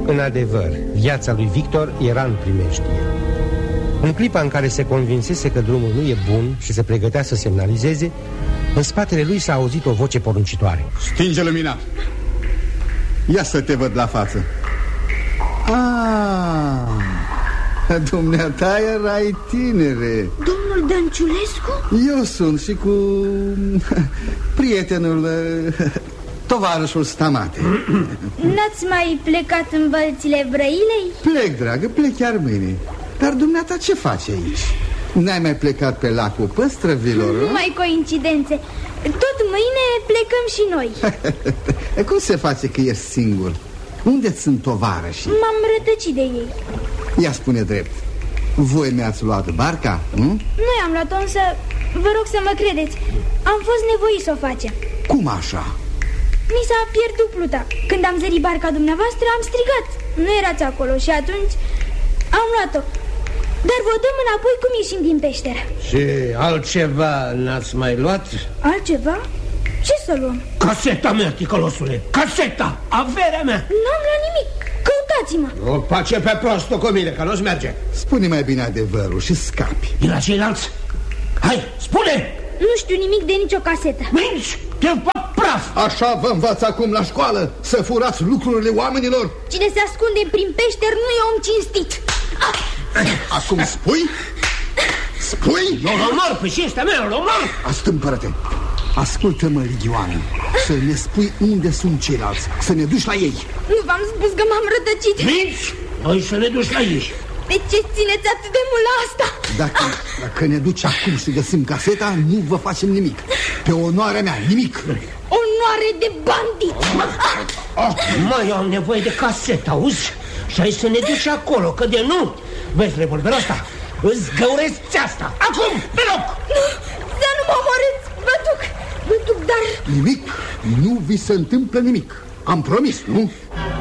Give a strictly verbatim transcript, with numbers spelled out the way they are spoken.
În adevăr, viața lui Victor era în primejdie. În clipa în care se convinsese că drumul nu e bun și se pregătea să semnalizeze, în spatele lui s-a auzit o voce poruncitoare. Stinge lumina! Ia să te văd la față. Ah, dumneata erai tinere. Domnul Dănciulescu? Eu sunt și cu prietenul, tovarășul Stamate. N-ați mai plecat în vălțile Brăilei? Plec, dragă, plec chiar mâine. Dar dumneata ce faci aici? N-ai mai plecat pe lacul Păstrăvilor? Nu mai coincidențe. Tot mâine plecăm și noi. Cum se face că ești singur? Unde sunt tovarășii? M-am rătăcit de ei. Ia spune drept, voi mi-ați luat barca? Nu? Noi am luat-o, însă vă rog să mă credeți, am fost nevoiți să o facem. Cum așa? Mi s-a pierdut pluta. Când am zărit barca dumneavoastră, am strigat. Nu erați acolo și atunci am luat-o. Dar vă dăm înapoi cum ieșim din peșteră. Și altceva n-ați mai luat? Altceva? Ce să luăm? Caseta mea, ticălosule, caseta, averea mea. N-am luat nimic, căutați-mă. O face pe prostul cu mine, că nu-ți merge. Spune mai bine adevărul și scapi. Din la ceilalți? Hai, spune! Nu știu nimic de nicio casetă. Minci, te fac praf. Așa vă învață acum la școală, să furați lucrurile oamenilor? Cine se ascunde prin peșteri nu e om cinstit. Acum spui? Spui? Eu l-omor, pe cinstea mea, l-omor. Astâmpără-te. Ascultă-mă, Ligioană, să ne spui unde sunt ceilalți, să ne duci la ei. Nu v-am spus că m-am rătăcit. Minți? Noi să ne duci la ei. De ce țineți atât de mult la asta? Dacă, dacă ne duci acum și găsim caseta, nu vă facem nimic. Pe onoarea mea, nimic. Onoare de bandit. Oh, mai am nevoie de casetă, auzi? Și ai să ne duci acolo, că de nu. Vezi revolverul ăsta? Îți găuresc țeasta. Acum, pe loc. Nu, să nu mă omorâți. Vă duc, vă duc, dar... Nimic, nu vi se întâmplă nimic. Am promis, nu?